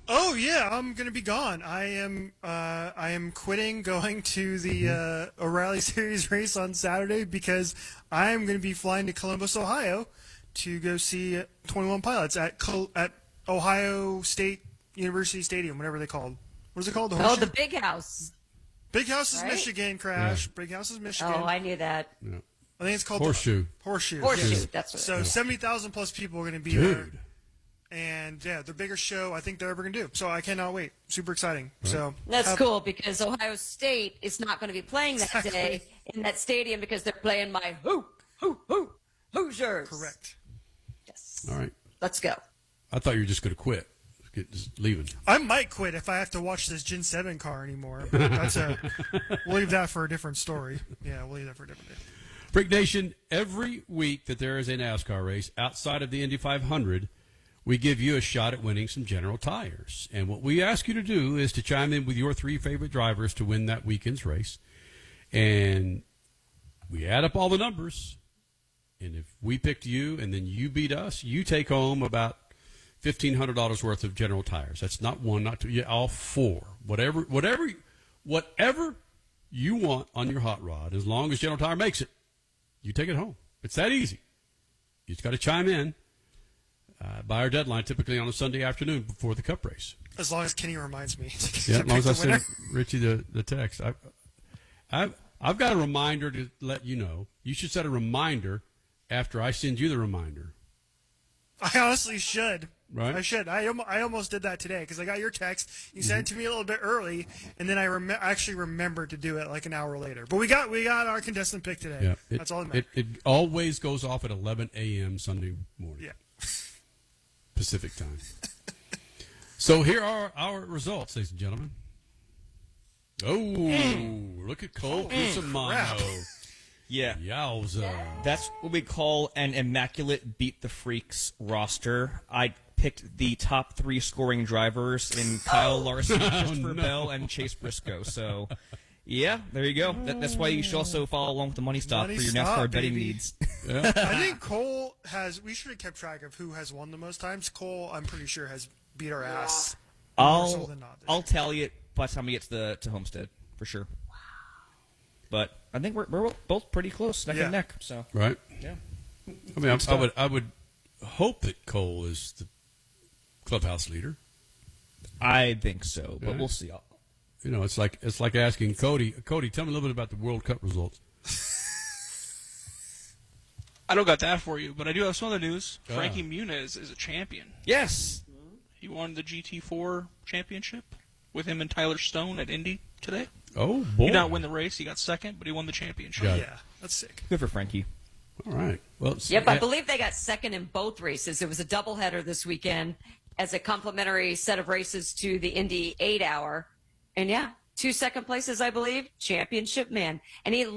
Oh yeah, I'm gonna be gone. I am quitting going to the O'Reilly Series race on Saturday because I am gonna be flying to Columbus, Ohio, to go see 21 Pilots at Ohio State University Stadium, whatever they called. What is it called? Oh, the Big House. Big House is Right? Michigan, Crash. Yeah. Big House is Michigan. Oh, I knew that. Yeah. I think it's called Horseshoe. Horseshoe. Horseshoe. Yes. That's what. So 70,000 plus people are going to be there. Dude. And yeah, the biggest show I think they're ever going to do. So I cannot wait. Super exciting. So That's cool because Ohio State is not going to be playing that day in that stadium because they're playing my Hoosiers. Correct. Yes. All right. Let's go. I thought you were just going to quit. Just leaving. I might quit if I have to watch this Gen 7 car anymore. But we'll leave that for a different story. Yeah, we'll leave that for a different day. Freak Nation, every week that there is a NASCAR race outside of the Indy 500, we give you a shot at winning some General Tires. And what we ask you to do is to chime in with your three favorite drivers to win that weekend's race. And we add up all the numbers. And if we picked you and then you beat us, you take home about $1,500 worth of General Tires. That's not one, not two, yeah, all four. Whatever you want on your hot rod, as long as General Tire makes it, you take it home. It's that easy. You just got to chime in by our deadline, typically on a Sunday afternoon before the Cup race. As long as Kenny reminds me. Yeah, as long as I send Richie the text. I've got a reminder to let you know. You should set a reminder after I send you the reminder. I honestly should. Right? I should. I almost did that today because I got your text. You sent it to me a little bit early, and then I actually remembered to do it like an hour later. But we got our contestant pick today. Yeah, that's all that matters. It always goes off at 11 a.m. Sunday morning. Yeah. Pacific time. So here are our results, ladies and gentlemen. Oh, look at Cole Cusimano. Yeah. Yowza. That's what we call an immaculate Beat the Freaks roster. I picked the top three scoring drivers in Kyle Larson, Christopher Bell, and Chase Briscoe. So, yeah, there you go. That's why you should also follow along with the Money Stop for your NASCAR betting needs. Yeah. I think Cole has. We should have kept track of who has won the most times. Cole, I'm pretty sure, has beat our ass. More so than not. I'll tally it by the time we get to Homestead for sure. But I think we're both pretty close, neck and neck. So Right. yeah. I mean, I would hope that Cole is the clubhouse leader. I think so, but Yeah. we'll see. You know, it's like asking Cody. Cody, tell me a little bit about the World Cup results. I don't got that for you, but I do have some other news. Frankie Muniz is a champion. Yes. He won the GT4 championship with him and Tyler Stone at Indy today. Oh, He boy. did not win the race. He got second, but he won the championship. Got it. Yeah, that's sick. Good for Frankie. All right. Well, Yep, I believe they got second in both races. It was a doubleheader this weekend as a complimentary set of races to the Indy 8-hour. And yeah, 2 second places, I believe, championship man. And he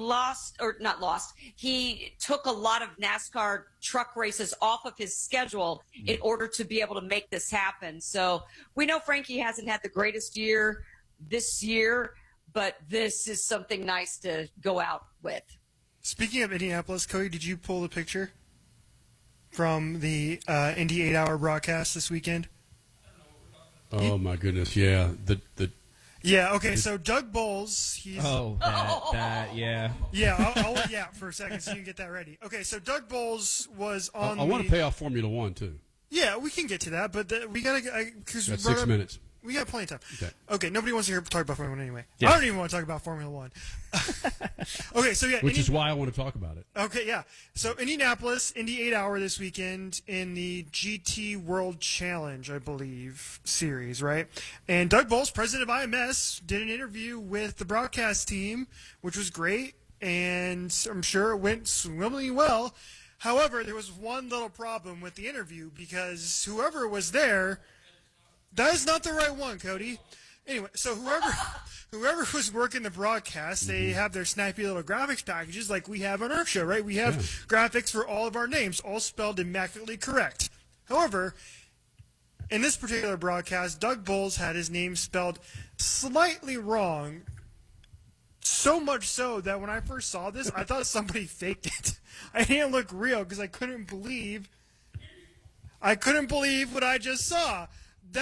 he took a lot of NASCAR truck races off of his schedule in order to be able to make this happen. So we know Frankie hasn't had the greatest year this year, but this is something nice to go out with. Speaking of Indianapolis, Cody, did you pull the picture from the Indy 8-hour broadcast this weekend? Oh my goodness, yeah. Yeah. Okay. So Doug Bowles, he's That yeah. yeah. I'll yeah for a second so you can get that ready. Okay. So Doug Bowles was on. I want to pay off Formula One too. Yeah, we can get to that, but we gotta because Got 6 minutes. We got plenty of time. Okay. Okay. Nobody wants to talk about Formula One anyway. Yeah. I don't even want to talk about Formula One. Okay. So yeah. Which is why I want to talk about it. Okay, yeah. So Indianapolis, Indy 8-hour this weekend in the GT World Challenge, I believe, series, right? And Doug Bowles, president of IMS, did an interview with the broadcast team, which was great, and I'm sure it went swimmingly well. However, there was one little problem with the interview because whoever was there, that is not the right one, Cody. Anyway, so whoever was working the broadcast, they have their snappy little graphics packages like we have on our show, right? We have graphics for all of our names, all spelled immaculately correct. However, in this particular broadcast, Doug Bowles had his name spelled slightly wrong, so much so that when I first saw this, I thought somebody faked it. I didn't look real because I couldn't believe what I just saw. That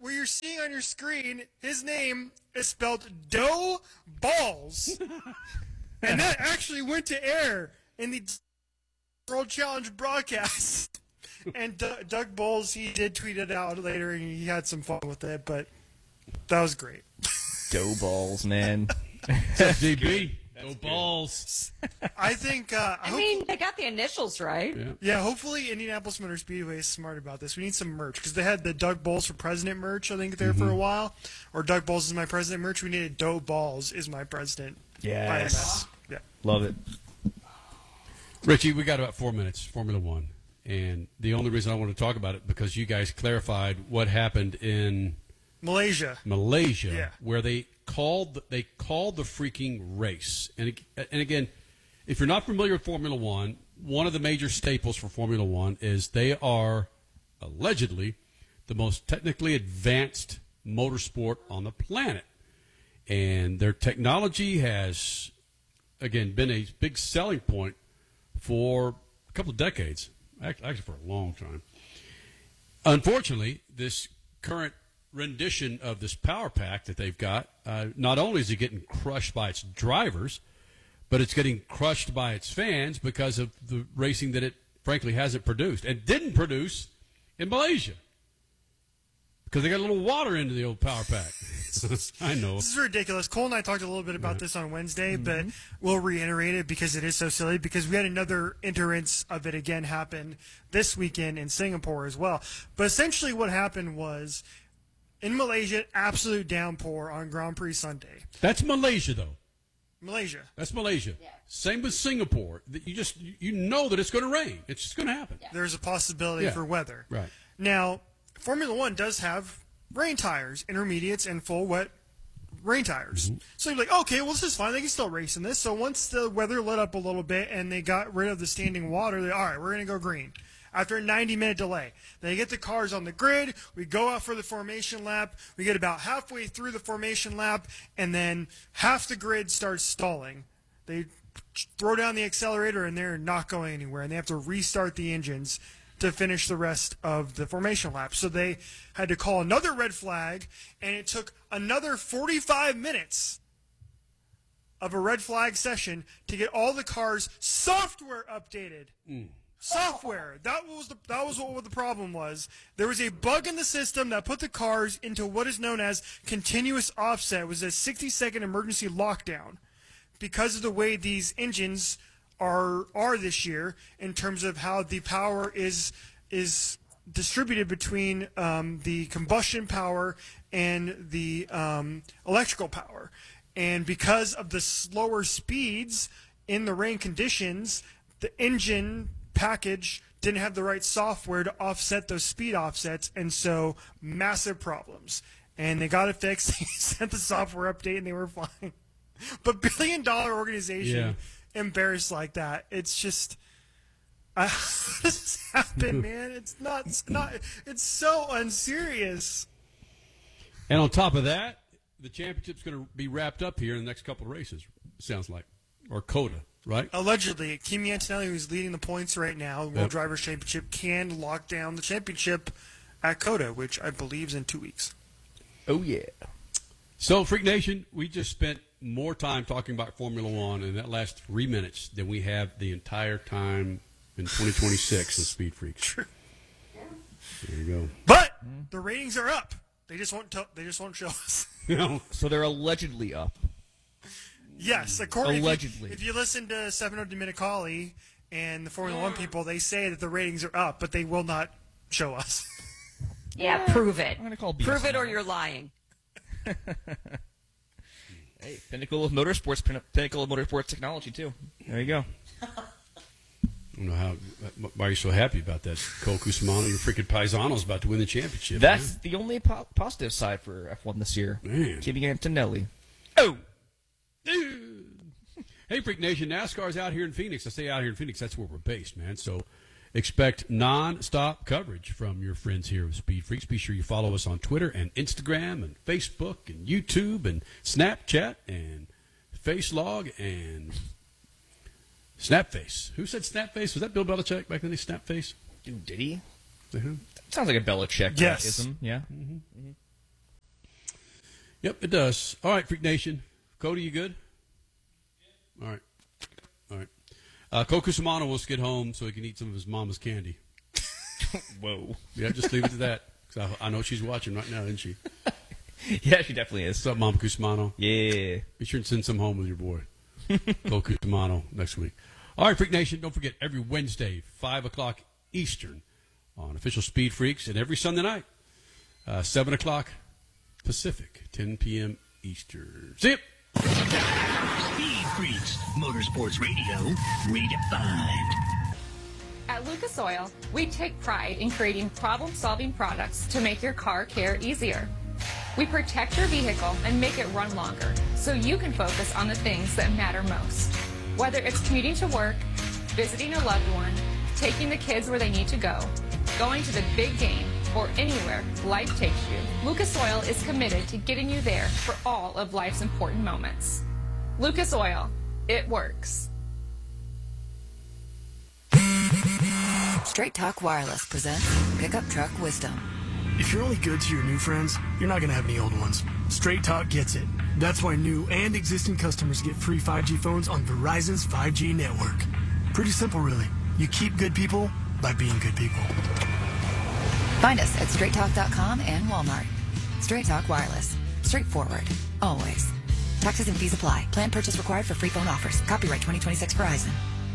what you're seeing on your screen, his name is spelled Doe Balls. And that actually went to air in the World Challenge broadcast. And Doug Bowles, he did tweet it out later, and he had some fun with it, but that was great. Dough balls, man. DB. Go balls. I think. I mean, they got the initials right. Yeah, hopefully Indianapolis Motor Speedway is smart about this. We need some merch because they had the Doug Bowles for President merch, I think, there for a while. Or Doug Bowles is my president merch. We needed Doe Balls is my president. Yes. IMS. Yeah. Love it. Richie, we got about 4 minutes, Formula One. And the only reason I want to talk about it because you guys clarified what happened in Malaysia, yeah. Where they called the freaking race. And again, if you're not familiar with Formula One, one of the major staples for Formula One is they are allegedly the most technically advanced motorsport on the planet. And their technology has, again, been a big selling point for a couple of decades, actually for a long time. Unfortunately, this current rendition of this power pack that they've got, not only is it getting crushed by its drivers, but it's getting crushed by its fans because of the racing that it frankly hasn't produced and didn't produce in Malaysia because they got a little water into the old power pack. I know. This is ridiculous. Cole and I talked a little bit about this on Wednesday, but we'll reiterate it because it is so silly because we had another iterance of it again happen this weekend in Singapore as well. But essentially what happened was in Malaysia, absolute downpour on Grand Prix Sunday. That's Malaysia, though. Malaysia. That's Malaysia. Yeah. Same with Singapore. You know that it's going to rain. It's just going to happen. Yeah. There's a possibility for weather. Right. Now, Formula One does have rain tires, intermediates, and full wet rain tires. Mm-hmm. So you're like, okay, well, this is fine. They can still race in this. So once the weather let up a little bit and they got rid of the standing water, they're all right, we're going to go green. After a 90-minute delay, they get the cars on the grid. We go out for the formation lap. We get about halfway through the formation lap, and then half the grid starts stalling. They throw down the accelerator, and they're not going anywhere, and they have to restart the engines to finish the rest of the formation lap. So they had to call another red flag, and it took another 45 minutes of a red flag session to get all the cars software updated. Software. That was what the problem was. There was a bug in the system that put the cars into what is known as continuous offset. It was a 60-second emergency lockdown because of the way these engines are this year in terms of how the power is distributed between the combustion power and the electrical power. And because of the slower speeds in the rain conditions, the engine package didn't have the right software to offset those speed offsets, and so massive problems. And they got it fixed. They sent the software update, and they were fine. But billion-dollar organization embarrassed like that, it's just how does this happen, man? It's not. It's so unserious. And on top of that, the championship's going to be wrapped up here in the next couple of races. Sounds like, or COTA. Right? Allegedly, Kimi Antonelli, who's leading the points right now, the World Drivers' Championship, can lock down the championship at COTA, which I believe is in 2 weeks. Oh, yeah. So, Freak Nation, we just spent more time talking about Formula One in that last 3 minutes than we have the entire time in 2026 in Speed Freaks. True. There you go. But the ratings are up. They just won't show us. So they're allegedly up. Yes, allegedly. If you listen to Stefano Domenicali and the Formula One people, they say that the ratings are up, but they will not show us. Yeah, prove it. I'm gonna call BS prove it, or you're lying. Hey, pinnacle of motorsports, pinnacle of motorsports technology too. There you go. I don't know why you're so happy about that. Cole Cusimano, your freaking Paisano's about to win the championship. That's the only positive side for F1 this year. Man. Kimi Antonelli. Oh. Hey, Freak Nation, NASCAR's out here in Phoenix. I say out here in Phoenix, that's where we're based, man. So expect non-stop coverage from your friends here with Speed Freaks. Be sure you follow us on Twitter and Instagram and Facebook and YouTube and Snapchat and Facelog and Snapface. Who said Snapface? Was that Bill Belichick back then? Snapface? Dude, did he? Uh-huh. That sounds like a Belichick ism. Yeah. Mm-hmm. Yep, it does. All right, Freak Nation. Cody, you good? All right. Cole Cusimano wants to get home so he can eat some of his mama's candy. Whoa. Yeah, just leave it to that. 'Cause I know she's watching right now, isn't she? Yeah, she definitely is. What's up, Mama Cusimano? Yeah. Be sure and send some home with your boy. Cole Cusimano next week. All right, Freak Nation, don't forget, every Wednesday, 5 o'clock Eastern on Official Speed Freaks, and every Sunday night, 7 o'clock Pacific, 10 p.m. Eastern. See ya! Speed Freaks, Motorsports Radio, redefined. At Lucas Oil, we take pride in creating problem-solving products to make your car care easier. We protect your vehicle and make it run longer so you can focus on the things that matter most. Whether it's commuting to work, visiting a loved one, taking the kids where they need to go, going to the big game, or anywhere life takes you, Lucas Oil is committed to getting you there for all of life's important moments. Lucas Oil, it works. Straight Talk Wireless presents Pickup Truck Wisdom. If you're only good to your new friends, you're not going to have any old ones. Straight Talk gets it. That's why new and existing customers get free 5G phones on Verizon's 5G network. Pretty simple, really. You keep good people by being good people. Find us at straighttalk.com and Walmart. Straight Talk Wireless. Straightforward. Always. Taxes and fees apply. Plan purchase required for free phone offers. Copyright 2026 Verizon.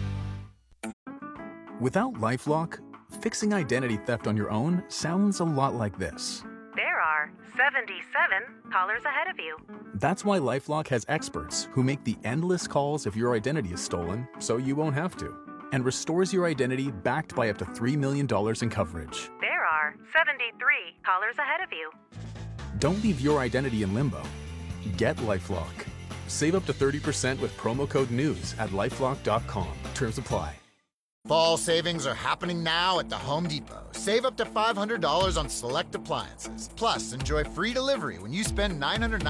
Without LifeLock, fixing identity theft on your own sounds a lot like this. There are 77 callers ahead of you. That's why LifeLock has experts who make the endless calls if your identity is stolen so you won't have to, and restores your identity backed by up to $3 million in coverage. There are 73 callers ahead of you. Don't leave your identity in limbo. Get LifeLock. Save up to 30% with promo code NEWS at LifeLock.com. Terms apply. Fall savings are happening now at the Home Depot. Save up to $500 on select appliances. Plus, enjoy free delivery when you spend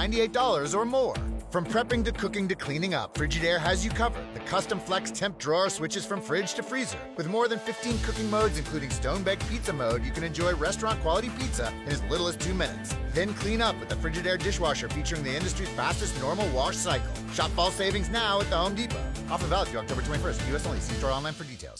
$998 or more. From prepping to cooking to cleaning up, Frigidaire has you covered. The custom flex temp drawer switches from fridge to freezer. With more than 15 cooking modes, including stone-baked pizza mode, you can enjoy restaurant-quality pizza in as little as 2 minutes. Then clean up with the Frigidaire dishwasher featuring the industry's fastest normal wash cycle. Shop fall savings now at the Home Depot. Offer valid through October 21st. U.S. only. See store online for details.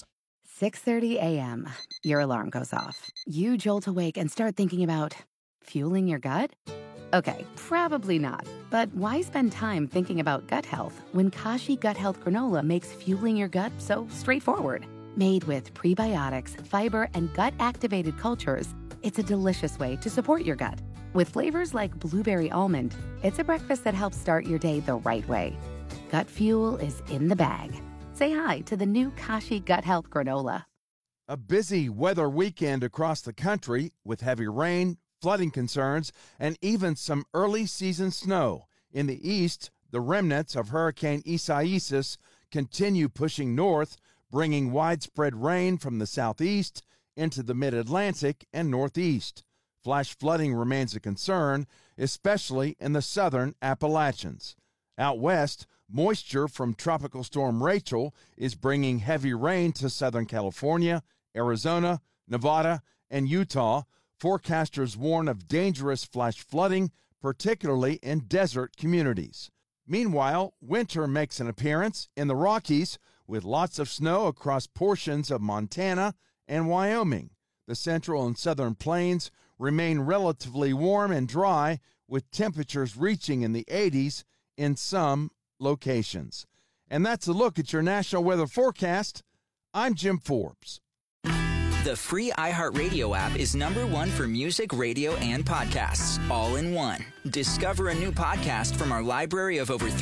6:30 a.m. Your alarm goes off. You jolt awake and start thinking about fueling your gut? Okay, probably not. But why spend time thinking about gut health when Kashi Gut Health Granola makes fueling your gut so straightforward? Made with prebiotics, fiber, and gut-activated cultures, it's a delicious way to support your gut. With flavors like blueberry almond, it's a breakfast that helps start your day the right way. Gut fuel is in the bag. Say hi to the new Kashi Gut Health Granola. A busy weather weekend across the country with heavy rain, flooding concerns, and even some early season snow. In the east, the remnants of Hurricane Isaias continue pushing north, bringing widespread rain from the southeast into the mid-Atlantic and northeast. Flash flooding remains a concern, especially in the southern Appalachians. Out west, moisture from Tropical Storm Rachel is bringing heavy rain to Southern California, Arizona, Nevada, and Utah. Forecasters warn of dangerous flash flooding, particularly in desert communities. Meanwhile, winter makes an appearance in the Rockies with lots of snow across portions of Montana and Wyoming. The central and southern plains remain relatively warm and dry, with temperatures reaching in the 80s in some locations. And that's a look at your national weather forecast. I'm Jim Forbes. The free iHeartRadio app is #1 for music, radio, and podcasts, all in one. Discover a new podcast from our library of over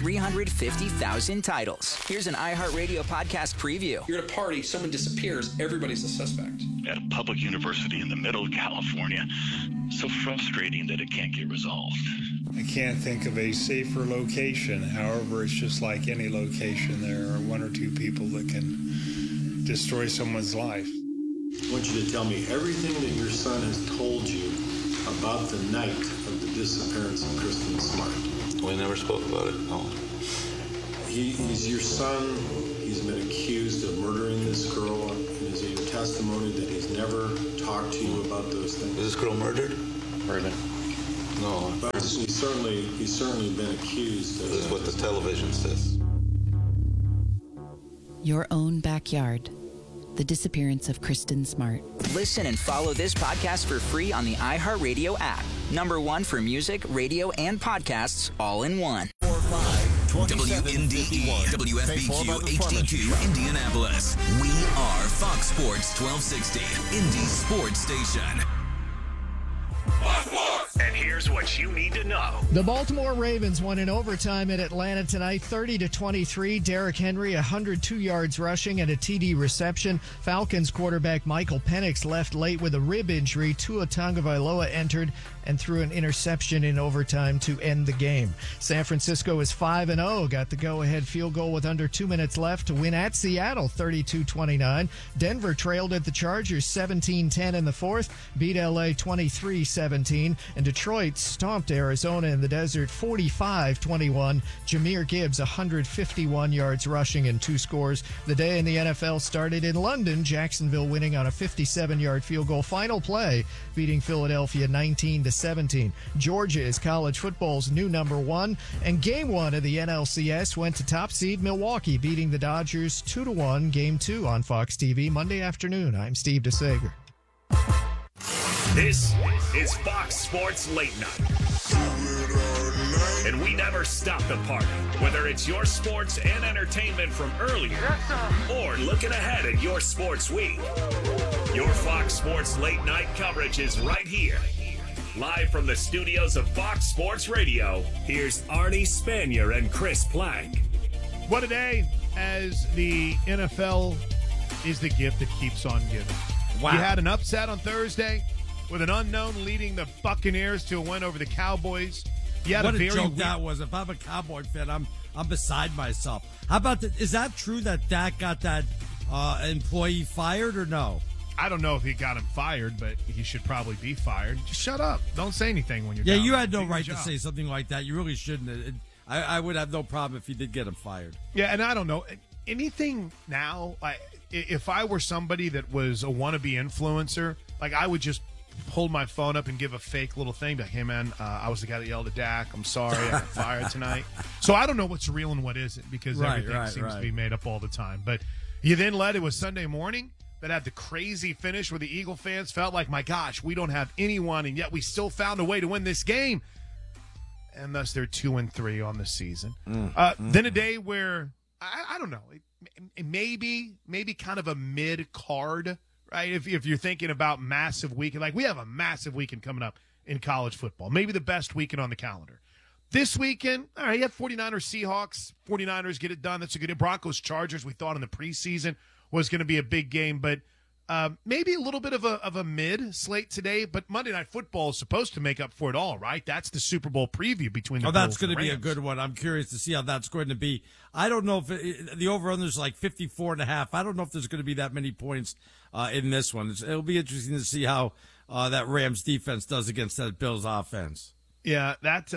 350,000 titles. Here's an iHeartRadio podcast preview. You're at a party, someone disappears, everybody's a suspect. At a public university in the middle of California, so frustrating that it can't get resolved. I can't think of a safer location. However, it's just like any location. There are one or two people that can destroy someone's life. I want you to tell me everything that your son has told you about the night of the disappearance of Kristen Smart. We never spoke about it, no. He's your son. He's been accused of murdering this girl. Is it your testimony that he's never talked to you about those things? Is this girl murdered? Murdered. No. But he's certainly been accused. This is what the television says. Your own backyard. The disappearance of Kristen Smart. Listen and follow this podcast for free on the iHeartRadio app. Number one for music, radio, and podcasts all in one. WNDE, WFBQ, HD2, Indianapolis. We are Fox Sports 1260, Indy Sports Station. And here's what you need to know. The Baltimore Ravens won in overtime at Atlanta tonight, 30-23. Derrick Henry, 102 yards rushing and a TD reception. Falcons quarterback Michael Penix left late with a rib injury. Tua Tagovailoa entered and threw an interception in overtime to end the game. San Francisco is 5-0, got the go-ahead field goal with under 2 minutes left to win at Seattle, 32-29. Denver trailed at the Chargers 17-10 in the fourth, beat LA 23-17, and Detroit stomped Arizona in the desert 45-21. Jahmyr Gibbs, 151 yards rushing and 2 scores. The day in the NFL started in London, Jacksonville winning on a 57-yard field goal final play, beating Philadelphia 19-17. Georgia is college football's new number 1, and game 1 of the NLCS went to top seed Milwaukee, beating the Dodgers 2-1. Game 2 on Fox TV Monday afternoon. I'm Steve DeSager. This is Fox Sports Late Night. And we never stop the party, whether it's your sports and entertainment from earlier or looking ahead at your sports week. Your Fox Sports Late Night coverage is right here. Live from the studios of Fox Sports Radio, here's Arnie Spanier and Chris Plank. What a day, as the NFL is the gift that keeps on giving. Wow. You had an upset on Thursday with an unknown leading the Buccaneers to a win over the Cowboys. You had what a very joke that was. If I'm a Cowboy fan, I'm beside myself. How about is that true that Dak got that employee fired or no? I don't know if he got him fired, but he should probably be fired. Just shut up. Don't say anything when you're down. You had no Do your right to job. say something like that. You really shouldn't. I would have no problem if you did get him fired. Yeah, and I don't know. Anything now, if I were somebody that was a wannabe influencer, I would just hold my phone up and give a fake little thing. Like, hey, man, I was the guy that yelled at Dak. I'm sorry. I got fired tonight. So I don't know what's real and what isn't, because everything seems to be made up all the time. But you then led. It was Sunday morning that had the crazy finish where the Eagle fans felt like, my gosh, we don't have anyone, and yet we still found a way to win this game. And thus they're 2-3 on the season. Then a day where, I don't know, maybe kind of a mid-card, right? If you're thinking about massive weekend, we have a massive weekend coming up in college football. Maybe the best weekend on the calendar. This weekend, all right, you have 49ers, Seahawks. 49ers get it done. That's a good Broncos, Chargers, we thought in the preseason was going to be a big game, but maybe a little bit of a mid slate today. But Monday Night Football is supposed to make up for it all, right? That's the Super Bowl preview between the Bulls that's going and to the be a Rams. good one. I'm curious to see how that's going to be. I don't know if the over-under is 54.5. I don't know if there's going to be that many points in this one. It'll be interesting to see how that Rams defense does against that Bills offense. Yeah, that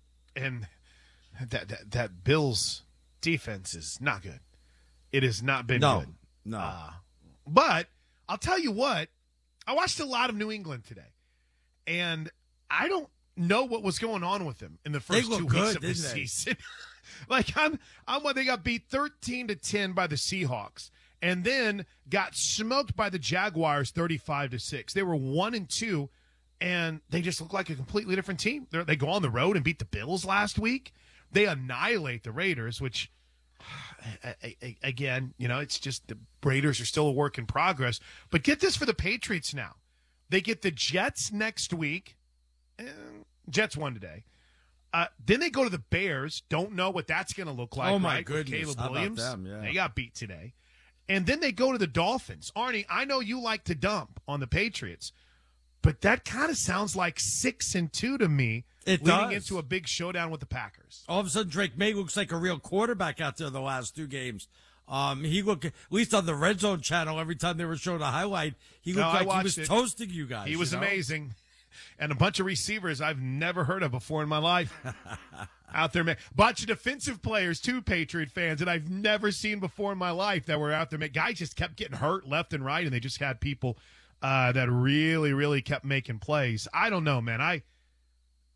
Bills defense is not good. It has not been good. No. But I'll tell you what, I watched a lot of New England today, and I don't know what was going on with them in the first 2 weeks of the season. They got beat 13-10 by the Seahawks, and then got smoked by the Jaguars 35-6. They were 1-2, and they just look like a completely different team. They go on the road and beat the Bills last week. They annihilate the Raiders, which, again, it's just the Raiders are still a work in progress. But get this for the Patriots now. They get the Jets next week. Jets won today. Then they go to the Bears. Don't know what that's going to look like. Oh, my right? goodness. With Caleb How Williams. about them? Yeah. They got beat today. And then they go to the Dolphins. Arnie, I know you like to dump on the Patriots, but that kind of sounds like 6-2 to me. It leading does. into a big showdown with the Packers. All of a sudden, Drake May looks like a real quarterback out there the last 2 games. He looked, at least on the Red Zone channel, every time they were showing a highlight, he looked like he was toasting you guys. He was amazing. And a bunch of receivers I've never heard of before in my life out there. Bunch of defensive players, too, Patriot fans, that I've never seen before in my life that were out there. Guys just kept getting hurt left and right, and they just had people that really, really kept making plays. I don't know, man.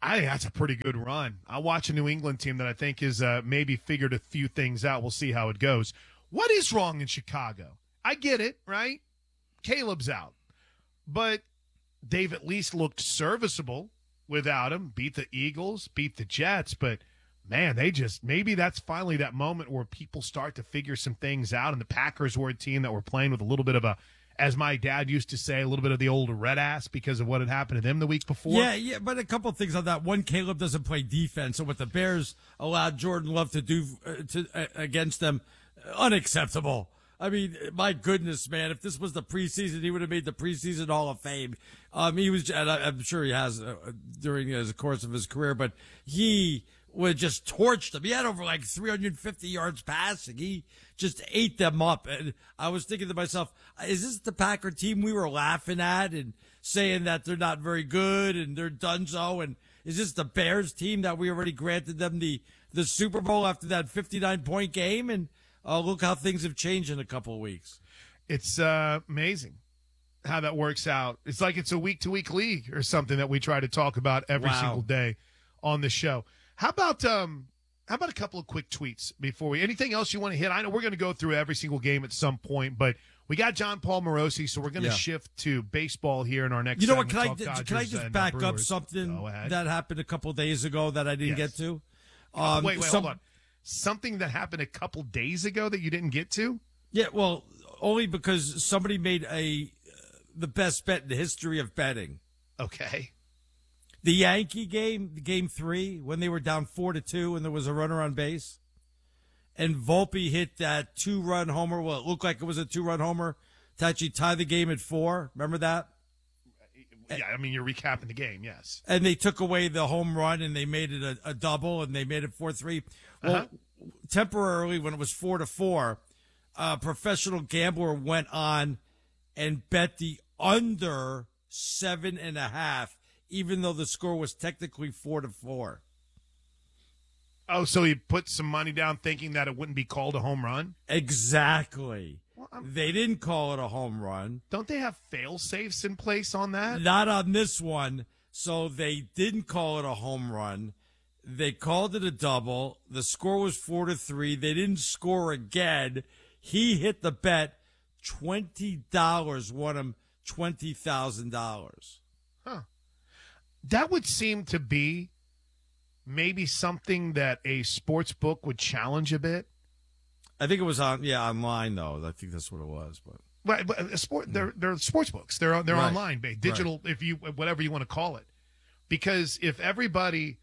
I think that's a pretty good run. I watch a New England team that I think is maybe figured a few things out. We'll see how it goes. What is wrong in Chicago? I get it, right? Caleb's out. But they've at least looked serviceable without him. Beat the Eagles, beat the Jets. But, man, maybe that's finally that moment where people start to figure some things out. And the Packers were a team that were playing with a little bit of a, as my dad used to say, a little bit of the old red ass because of what had happened to them the week before. Yeah, but a couple of things on that. One, Caleb doesn't play defense, so what the Bears allowed Jordan Love to do against them, unacceptable. I mean, my goodness, man, if this was the preseason, he would have made the preseason Hall of Fame. He was, and I'm sure he has during the course of his career, but he would just torch them. He had over like 350 yards passing. He just ate them up. And I was thinking to myself, is this the Packer team we were laughing at and saying that they're not very good and they're donezo? And is this the Bears team that we already granted them the Super Bowl after that 59-point game? And look how things have changed in a couple of weeks. It's amazing how that works out. It's like it's a week-to-week league or something that we try to talk about every single day on the show. How about a couple of quick tweets before we? Anything else you want to hit? I know we're going to go through every single game at some point, but we got John Paul Morosi, so we're going to shift to baseball here in our next. You know what? segment. Can I just back up something that happened a couple of days ago that I didn't get to? Wait, hold on. Something that happened a couple days ago that you didn't get to? Yeah, well, only because somebody made the best bet in the history of betting. Okay. The Yankee game 3, when they were down 4-2 and there was a runner on base, and Volpe hit that 2-run homer. Well, it looked like it was a 2-run homer to actually tie the game at 4. Remember that? Yeah, I mean, you're recapping the game, yes. And they took away the home run and they made it a double and they made it 4-3. Well, temporarily when it was 4-4, a professional gambler went on and bet the under 7.5. Even though the score was technically 4-4. Oh, so he put some money down thinking that it wouldn't be called a home run? Exactly. Well, they didn't call it a home run. Don't they have fail-safes in place on that? Not on this one. So they didn't call it a home run. They called it a double. The score was 4-3. They didn't score again. He hit the bet. $20 won him $20,000. Huh. That would seem to be maybe something that a sports book would challenge a bit. I think it was online though. I think that's what it was. But right, but they're sports books. They're right. Online, digital, if you whatever you want to call it. Because if everybody,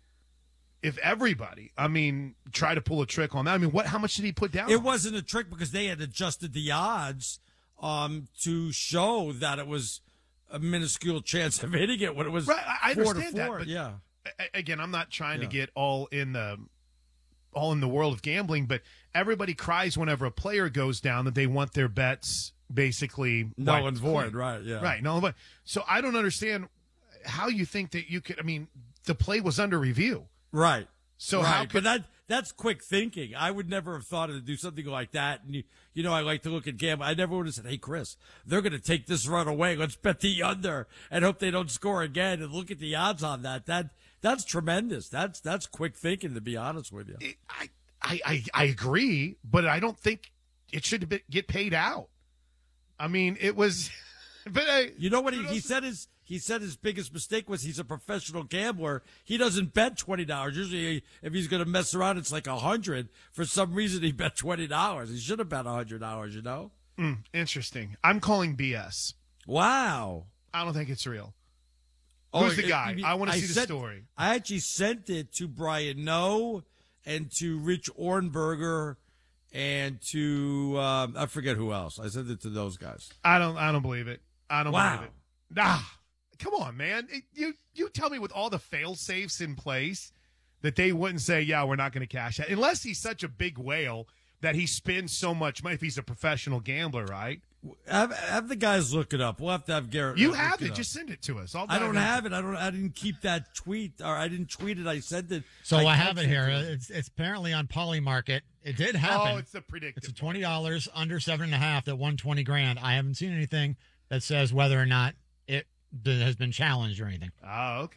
I mean, try to pull a trick on that. I mean, how much did he put down? It wasn't a trick because they had adjusted the odds to show that it was a minuscule chance of hitting it when it was right. I understand 4-4. that, but yeah. Again, I'm not trying to get all in the world of gambling, but everybody cries whenever a player goes down that they want their bets basically null and void. Right? Yeah. Right. Null and void. So I don't understand how you think that you could. I mean, the play was under review. Right. So how could that's quick thinking. I would never have thought to do something like that. And you know, I like to look at gambling. I never would have said, "Hey, Chris, they're going to take this run away. Let's bet the under and hope they don't score again." And look at the odds on that. That's tremendous. That's quick thinking, to be honest with you. I agree, but I don't think it should get paid out. I mean, it was. But you know what he said his biggest mistake was he's a professional gambler. He doesn't bet $20. Usually, if he's going to mess around, it's like $100. For some reason, he bet $20. He should have bet $100. You know. Interesting. I'm calling BS. Wow. I don't think it's real. Who's the guy? I want to see the story. I actually sent it to Brian Noe and to Rich Ornberger and to I forget who else. I sent it to those guys. I don't believe it. I don't believe it. Nah, come on, man. You tell me with all the fail safes in place that they wouldn't say, yeah, we're not going to cash that unless he's such a big whale that he spends so much money. If he's a professional gambler, right? Have the guys look it up. We'll have to have Garrett. You have it. Just send it to us. I don't have it. I didn't keep that tweet, or I didn't tweet it. I sent it. So I have it here. It's apparently on Polymarket. It did happen. Oh, it's the predictive. It's a $20 under 7.5 that won $20,000. I haven't seen anything that says whether or not it has been challenged or anything. Oh, okay.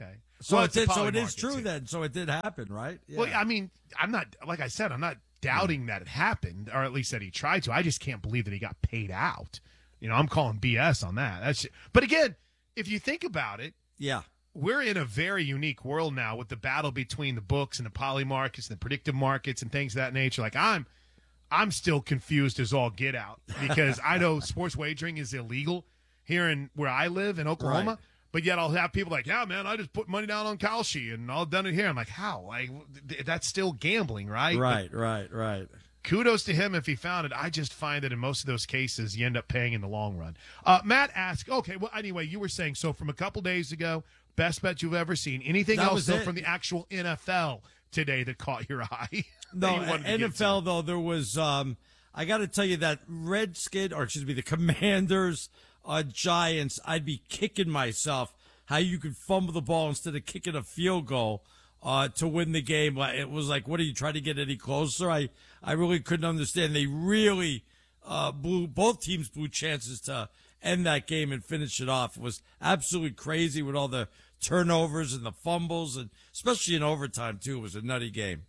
So Well, it did. it's a So poly it is market, true too. then. So it did happen, right? Yeah. Well, I mean, I'm not, like I said, I'm not doubting that it happened, or at least that he tried to. I just can't believe that he got paid out. I'm calling BS on that. But again, if you think about it, yeah, we're in a very unique world now with the battle between the books and the poly markets and the predictive markets and things of that nature. Like I'm still confused as all get out because I know sports wagering is illegal here in where I live in Oklahoma. Right. But yet I'll have people like, yeah, man, I just put money down on Kalshi and I'll done it here. I'm like, how? Like, that's still gambling, right? Right. Kudos to him if he found it. I just find that in most of those cases, you end up paying in the long run. Matt asked, okay, well, anyway, you were saying, so from a couple days ago, best bet you've ever seen. Anything That else, was though, it. from the actual NFL today that caught your eye? No, that you wanted to get NFL, though, there was, I got to tell you that the Commanders, Giants, I'd be kicking myself how you could fumble the ball instead of kicking a field goal to win the game. It was like, what are you trying to get any closer? I really couldn't understand. They really both teams blew chances to end that game and finish it off. It was absolutely crazy with all the turnovers and the fumbles, and especially in overtime, too. It was a nutty game.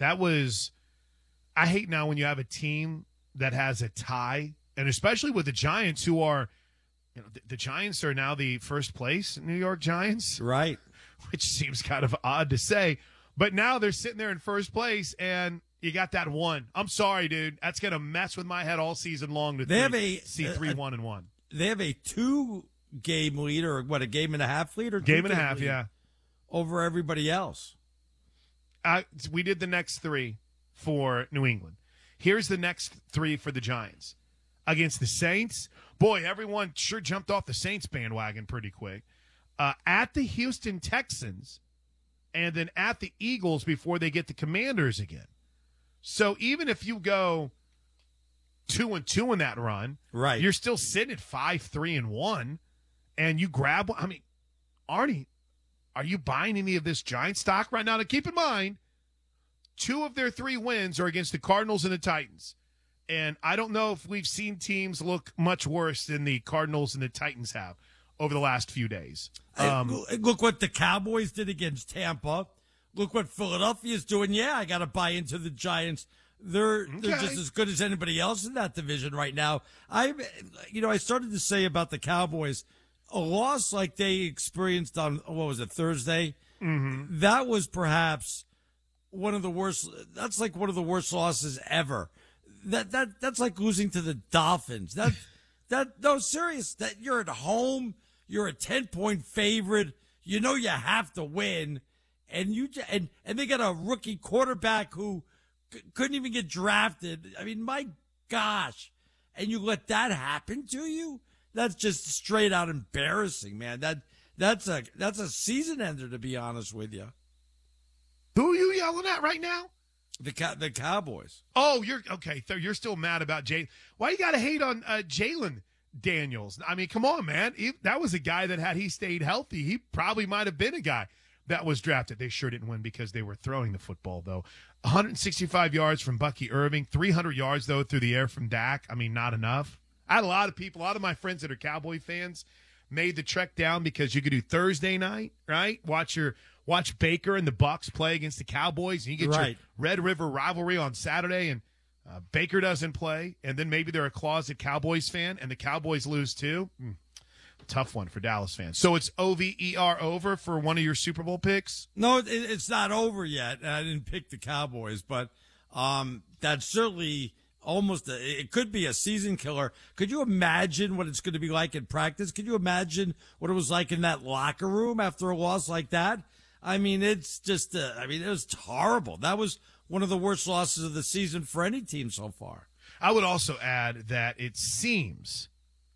I hate now when you have a team that has a tie, and especially with the Giants, who are, the Giants are now the first place New York Giants. Right. Which seems kind of odd to say. But now they're sitting there in first place, and you got that one. I'm sorry, dude. That's going to mess with my head all season long to see 3-1-1. They have a 2-game lead, or what, a game and a half lead? Or game and a half, yeah. Over everybody else. We did the next 3 for New England. Here's the next 3 for the Giants. Against the Saints, boy, everyone sure jumped off the Saints bandwagon pretty quick. At the Houston Texans, and then at the Eagles before they get the Commanders again. So even if you go 2-2 in that run, right, you're still sitting at 5-3-1, and you grab. I mean, Arnie, are you buying any of this Giant stock right now? To keep in mind, 2 of their 3 wins are against the Cardinals and the Titans. And I don't know if we've seen teams look much worse than the Cardinals and the Titans have over the last few days. Look what the Cowboys did against Tampa. Look what Philadelphia's doing. Yeah, I got to buy into the Giants. They're just as good as anybody else in that division right now. I started to say about the Cowboys, a loss like they experienced on, Thursday? Mm-hmm. That was perhaps one of the worst. That's like one of the worst losses ever. That's like losing to the Dolphins. No, serious. That you're at home, you're a 10-point favorite. You know you have to win, and they got a rookie quarterback who couldn't even get drafted. I mean, my gosh, and you let that happen to you? That's just straight out embarrassing, man. That's a season ender, to be honest with you. Who are you yelling at right now? The Cowboys. Oh, you're okay. So you're still mad about Jay. Why you got to hate on Jalen Daniels? I mean, come on, man. That was a guy that had he stayed healthy, he probably might have been a guy that was drafted. They sure didn't win because they were throwing the football, though. 165 yards from Bucky Irving, 300 yards, though, through the air from Dak. I mean, not enough. I had a lot of my friends that are Cowboy fans made the trek down because you could do Thursday night, right? Watch Baker and the Bucs play against the Cowboys, and you get your Red River rivalry on Saturday, and Baker doesn't play, and then maybe they're a closet Cowboys fan, and the Cowboys lose too. Tough one for Dallas fans. So it's OVER over for one of your Super Bowl picks? No, it's not over yet. I didn't pick the Cowboys, but that's certainly it could be a season killer. Could you imagine what it's going to be like in practice? Could you imagine what it was like in that locker room after a loss like that? I mean, it's just, it was horrible. That was one of the worst losses of the season for any team so far. I would also add that it seems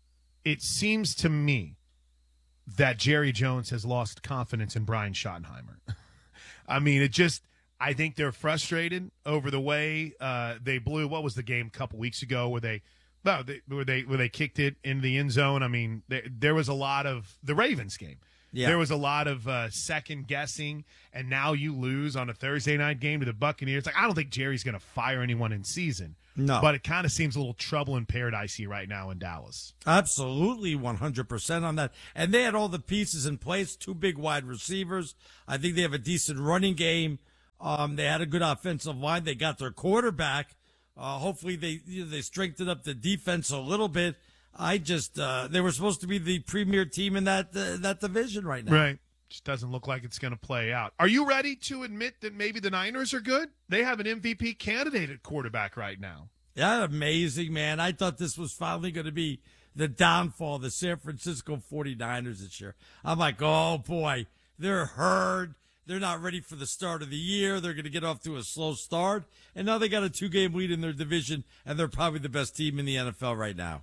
to me that Jerry Jones has lost confidence in Brian Schottenheimer. I mean, I think they're frustrated over the way they blew. What was the game a couple weeks ago where they kicked it into the end zone? I mean, there was a lot of the Ravens game. Yeah. There was a lot of second guessing, and now you lose on a Thursday night game to the Buccaneers. Like, I don't think Jerry's going to fire anyone in season. No. But it kind of seems a little trouble in paradise here right now in Dallas. Absolutely, 100% on that. And they had all the pieces in place, 2 big wide receivers. I think they have a decent running game. They had a good offensive line. They got their quarterback. Hopefully they strengthened up the defense a little bit. They were supposed to be the premier team in that division right now. Right. Just doesn't look like it's going to play out. Are you ready to admit that maybe the Niners are good? They have an MVP candidate at quarterback right now. Yeah, amazing, man. I thought this was finally going to be the downfall of the San Francisco 49ers this year. I'm like, oh, boy, they're hurt. They're not ready for the start of the year. They're going to get off to a slow start. And now they got a 2-game lead in their division, and they're probably the best team in the NFL right now.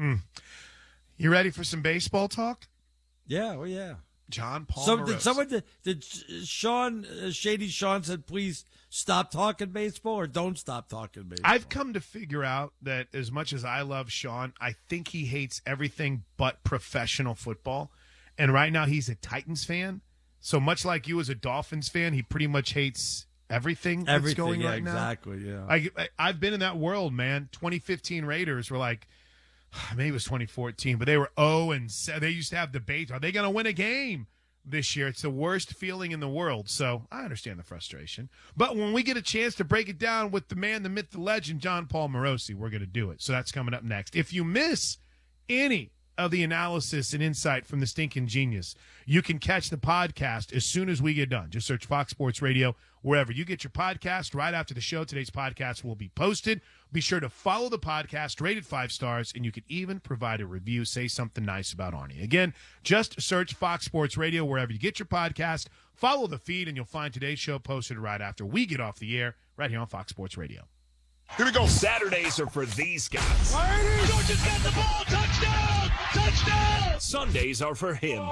You ready for some baseball talk? Yeah, well, yeah. John Paul So Morosi. did Shady Sean said, please stop talking baseball or don't stop talking baseball? I've come to figure out that as much as I love Sean, I think he hates everything but professional football. And right now he's a Titans fan. So much like you as a Dolphins fan, he pretty much hates everything that's going right now. Exactly, yeah. I've been in that world, man. 2015 Raiders were like, maybe it was 2014, but they were 0-7. They used to have debates. Are they going to win a game this year? It's the worst feeling in the world. So I understand the frustration. But when we get a chance to break it down with the man, the myth, the legend, John Paul Morosi, we're going to do it. So that's coming up next. If you miss any of the analysis and insight from the Stinking Genius, you can catch the podcast as soon as we get done. Just search Fox Sports Radio wherever you get your podcast. Right after the show, today's podcast will be posted. Be sure to follow the podcast, rate it 5 stars, and you can even provide a review. Say something nice about Arnie. Again, just search Fox Sports Radio wherever you get your podcast. Follow the feed, and you'll find today's show posted right after we get off the air, right here on Fox Sports Radio. Here we go. Saturdays are for these guys. Georgia's got the ball. Touchdown! Touchdown! Sundays are for him.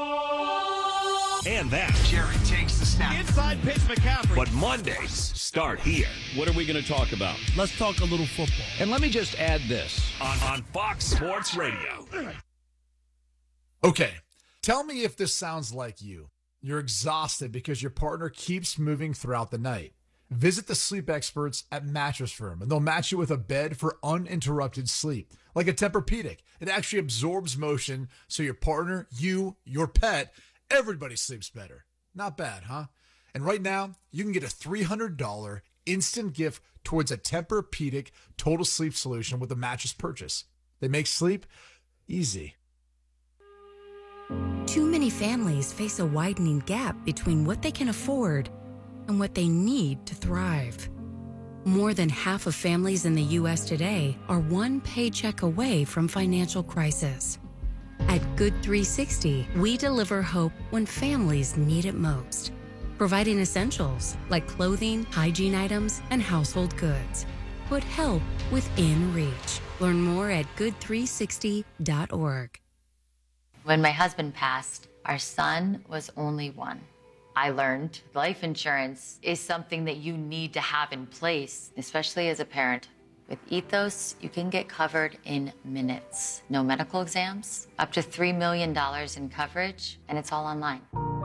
And that. Jerry takes the snap. Inside pitch, McCaffrey. But Mondays start here. What are we going to talk about? Let's talk a little football. And let me just add this. On Fox Sports Radio. Okay, tell me if this sounds like you. You're exhausted because your partner keeps moving throughout the night. Visit the sleep experts at Mattress Firm, and they'll match you with a bed for uninterrupted sleep. Like a Tempur-Pedic, it actually absorbs motion so your partner, you, your pet, everybody sleeps better. Not bad, huh? And right now, you can get a $300 instant gift towards a Tempur-Pedic total sleep solution with a mattress purchase. They make sleep easy. Too many families face a widening gap between what they can afford and what they need to thrive. More than half of families in the U.S. today are one paycheck away from financial crisis. At Good 360, we deliver hope when families need it most, providing essentials like clothing, hygiene items, and household goods. Put help within reach. Learn more at good360.org. When my husband passed, our son was only 1. I learned life insurance is something that you need to have in place, especially as a parent. With Ethos, you can get covered in minutes. No medical exams, up to $3 million in coverage, and it's all online.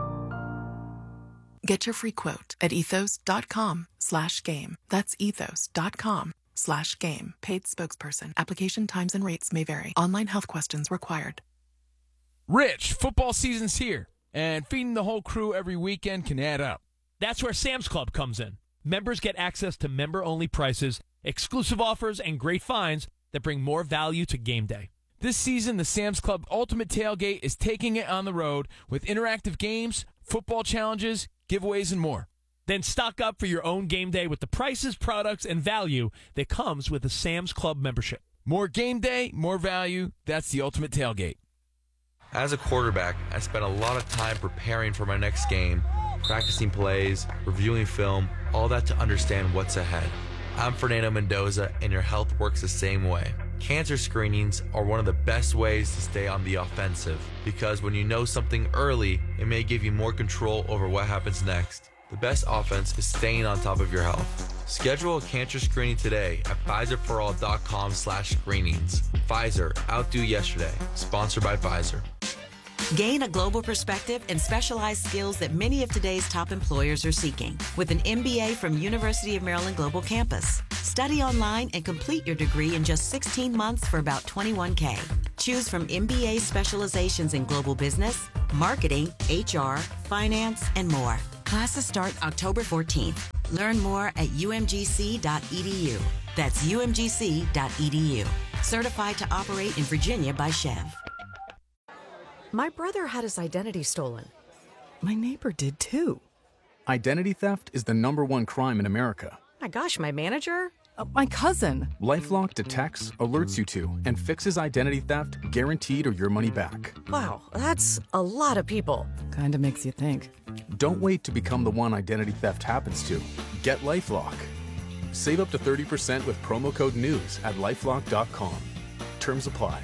Get your free quote at ethos.com/game. That's ethos.com/game. Paid spokesperson. Application times and rates may vary. Online health questions required. Rich, football season's here, and feeding the whole crew every weekend can add up. That's where Sam's Club comes in. Members get access to member-only prices, exclusive offers, and great finds that bring more value to game day. This season, the Sam's Club Ultimate Tailgate is taking it on the road with interactive games, football challenges, giveaways, and more. Then stock up for your own game day with the prices, products, and value that comes with a Sam's Club membership. More game day, more value. That's the Ultimate Tailgate. As a quarterback, I spent a lot of time preparing for my next game, practicing plays, reviewing film, all that to understand what's ahead. I'm Fernando Mendoza, and your health works the same way. Cancer screenings are one of the best ways to stay on the offensive, because when you know something early, it may give you more control over what happens next. The best offense is staying on top of your health. Schedule a cancer screening today at PfizerForAll.com/screenings. Pfizer, outdo yesterday. Sponsored by Pfizer. Gain a global perspective and specialized skills that many of today's top employers are seeking with an MBA from University of Maryland Global Campus. Study online and complete your degree in just 16 months for about $21K. Choose from MBA specializations in global business, marketing, HR, finance, and more. Classes start October 14th. Learn more at umgc.edu. That's umgc.edu. Certified to operate in Virginia by Chev. My brother had his identity stolen. My neighbor did too. Identity theft is the #1 crime in America. My gosh, my manager? My cousin. LifeLock detects, alerts you to, and fixes identity theft guaranteed or your money back. Wow, that's a lot of people. Kinda makes you think. Don't wait to become the one identity theft happens to. Get LifeLock. Save up to 30% with promo code NEWS at LifeLock.com. Terms apply.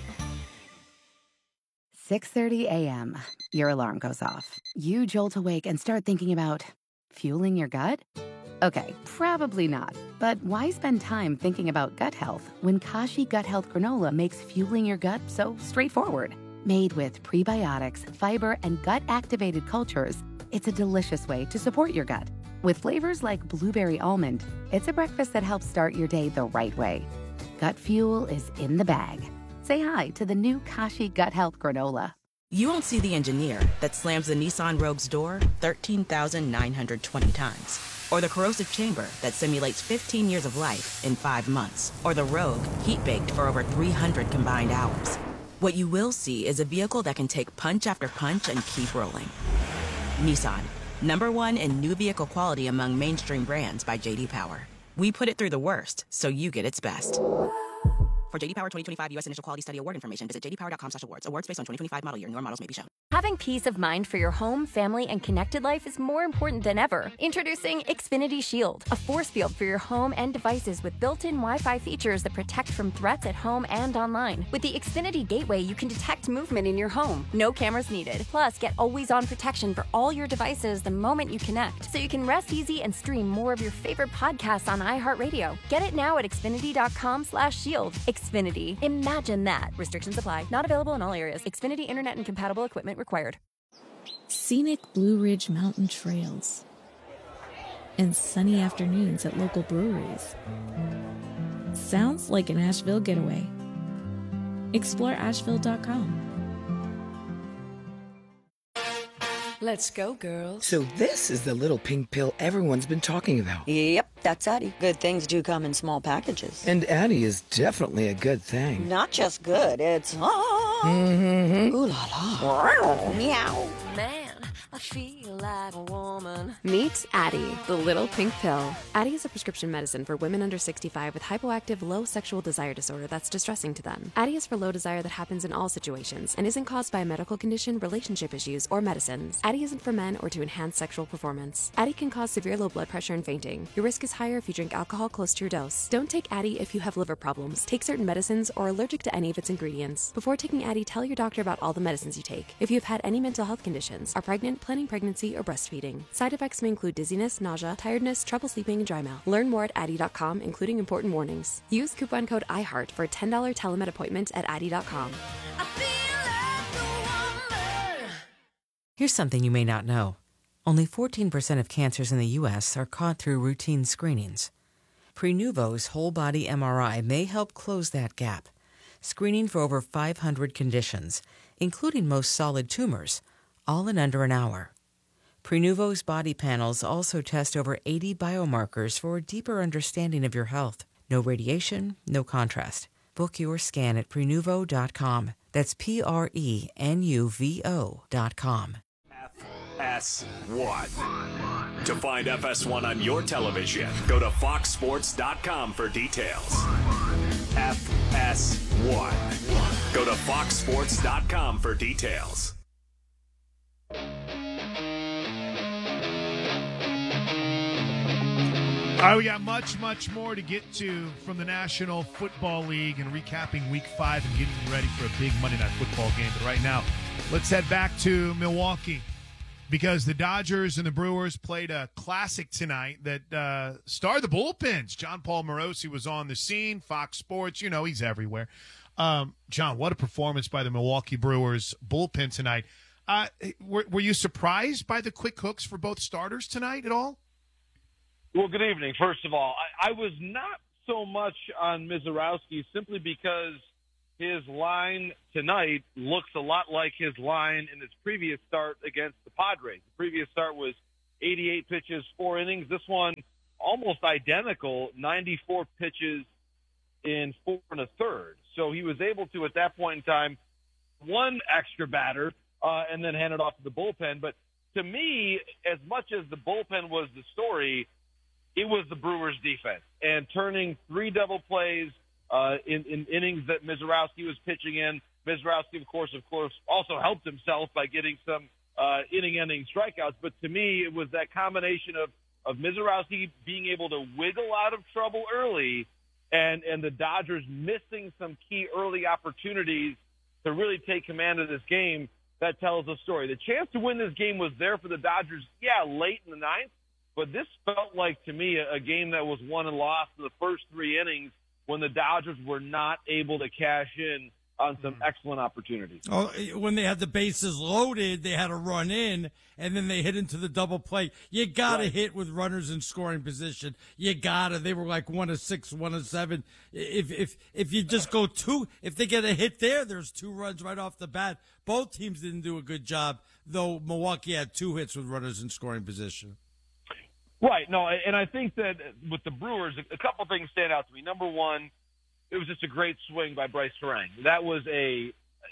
6:30 a.m. Your alarm goes off. You jolt awake and start thinking about fueling your gut? Okay, probably not. But why spend time thinking about gut health when Kashi Gut Health Granola makes fueling your gut so straightforward? Made with prebiotics, fiber, and gut-activated cultures, it's a delicious way to support your gut. With flavors like blueberry almond, it's a breakfast that helps start your day the right way. Gut fuel is in the bag. Say hi to the new Kashi Gut Health Granola. You won't see the engineer that slams the Nissan Rogue's door 13,920 times. Or the corrosive chamber that simulates 15 years of life in 5 months. Or the Rogue heat-baked for over 300 combined hours. What you will see is a vehicle that can take punch after punch and keep rolling. Nissan, #1 in new vehicle quality among mainstream brands by J.D. Power. We put it through the worst, so you get its best. For J.D. Power 2025 U.S. Initial Quality Study Award information, visit jdpower.com/awards. Awards based on 2025 model year. Newer models may be shown. Having peace of mind for your home, family, and connected life is more important than ever. Introducing Xfinity Shield, a force field for your home and devices with built-in Wi-Fi features that protect from threats at home and online. With the Xfinity Gateway, you can detect movement in your home. No cameras needed. Plus, get always-on protection for all your devices the moment you connect, so you can rest easy and stream more of your favorite podcasts on iHeartRadio. Get it now at Xfinity.com/shield. Xfinity. Imagine that. Restrictions apply. Not available in all areas. Xfinity Internet and compatible equipment required. Scenic Blue Ridge Mountain trails and sunny afternoons at local breweries. Sounds like an Asheville getaway. Explore Asheville.com. Let's go, girls. So this is the little pink pill everyone's been talking about. Yep, that's Addie. Good things do come in small packages. And Addie is definitely a good thing. Not just good, it's Ooh la la. Meow. Man, I feel like a woman. Meet Addie, the little pink pill. Addie is a prescription medicine for women under 65 with hypoactive low sexual desire disorder that's distressing to them. Addie is for low desire that happens in all situations and isn't caused by a medical condition, relationship issues, or medicines. Addie isn't for men or to enhance sexual performance. Addie can cause severe low blood pressure and fainting. Your risk is higher if you drink alcohol close to your dose. Don't take Addie if you have liver problems, take certain medicines, or are allergic to any of its ingredients. Before taking Addie, tell your doctor about all the medicines you take. If you have had any mental health conditions, are pregnant, planning pregnancy, or breastfeeding. Side effects may include dizziness, nausea, tiredness, trouble sleeping, and dry mouth. Learn more at Addie.com, including important warnings. Use coupon code IHEART for a $10 telemed appointment at Addie.com. Here's something you may not know. Only 14% of cancers in the U.S. are caught through routine screenings. Prenuvo's whole-body MRI may help close that gap, screening for over 500 conditions, including most solid tumors, all in under an hour. Prenuvo's body panels also test over 80 biomarkers for a deeper understanding of your health. No radiation, no contrast. Book your scan at Prenuvo.com. That's Prenuvo.com. FS1. To find FS1 on your television, go to foxsports.com for details. FS1. Go to foxsports.com for details. All right, we got much more to get to from the National Football League and recapping Week 5 and getting ready for a big Monday Night Football game. But right now, let's head back to Milwaukee because the Dodgers and the Brewers played a classic tonight that starred the bullpens. John Paul Morosi was on the scene. Fox Sports, you know, he's everywhere. John, what a performance by the Milwaukee Brewers bullpen tonight. Were you surprised by the quick hooks for both starters tonight at all? Well, good evening. First of all, I was not so much on Mizorowski simply because his line tonight looks a lot like his line in his previous start against the Padres. The previous start was 88 pitches, 4 innings. This one almost identical, 94 pitches in 4 1/3. So he was able to, at that point in time, one extra batter and then hand it off to the bullpen. But to me, as much as the bullpen was the story, it was the Brewers' defense. And turning 3 double plays in innings that Mizorowski was pitching in. Mizorowski, of course, also helped himself by getting some inning-ending strikeouts. But to me, it was that combination of Mizorowski being able to wiggle out of trouble early and the Dodgers missing some key early opportunities to really take command of this game. That tells the story. The chance to win this game was there for the Dodgers, late in the ninth, but this felt like, to me, a game that was won and lost in the first 3 innings when the Dodgers were not able to cash in on some excellent opportunities. Oh, when they had the bases loaded, they had to run in, and then they hit into the double play. You got to hit with runners in scoring position. You got to. They were like 1 of 6, 1 of 7. If you just go 2, if they get a hit there's 2 runs right off the bat. Both teams didn't do a good job, though Milwaukee had 2 hits with runners in scoring position. Right. No, and I think that with the Brewers, a couple things stand out to me. Number one, it was just a great swing by Bryce Terang. That was a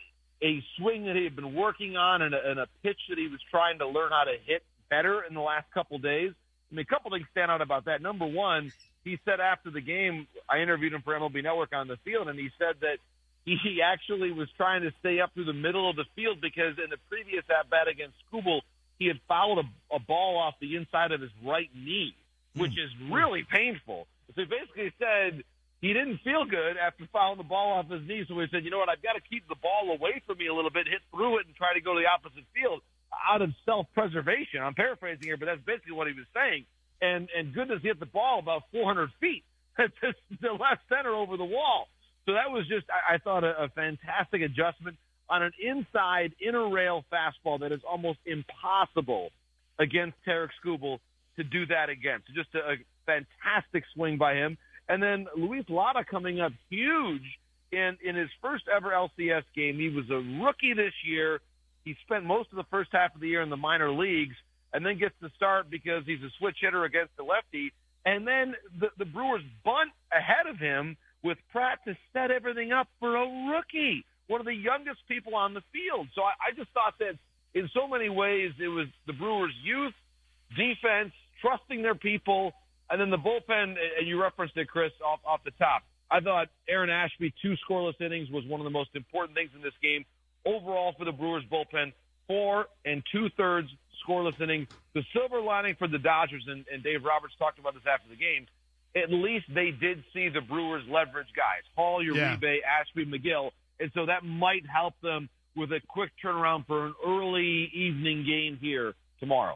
swing that he had been working on and a pitch that he was trying to learn how to hit better in the last couple days. I mean, a couple things stand out about that. Number one, he said after the game, I interviewed him for MLB Network on the field, and he said that he actually was trying to stay up through the middle of the field because in the previous at-bat against Skubal, he had fouled a ball off the inside of his right knee, which is really painful. So he basically said he didn't feel good after fouling the ball off his knee. So he said, you know what, I've got to keep the ball away from me a little bit, hit through it, and try to go to the opposite field out of self-preservation. I'm paraphrasing here, but that's basically what he was saying. And goodness, he hit the ball about 400 feet to left center over the wall. So that was just, I thought, a fantastic adjustment on an inside inner rail fastball that is almost impossible against Tarik Skubal to do that against. So just a fantastic swing by him. And then Luis Lara coming up huge in his first ever LCS game. He was a rookie this year. He spent most of the first half of the year in the minor leagues and then gets to start because he's a switch hitter against the lefty. And then the Brewers bunt ahead of him with Pratt to set everything up for a rookie, one of the youngest people on the field. So I just thought that in so many ways it was the Brewers' youth, defense, trusting their people, and then the bullpen, and you referenced it, Chris, off the top. I thought Aaron Ashby, 2 scoreless innings, was one of the most important things in this game. Overall for the Brewers bullpen, 4 2/3 scoreless innings. The silver lining for the Dodgers, and Dave Roberts talked about this after the game, at least they did see the Brewers leverage guys, Hall, Uribe, Ashby, McGill, and so that might help them with a quick turnaround for an early evening game here tomorrow.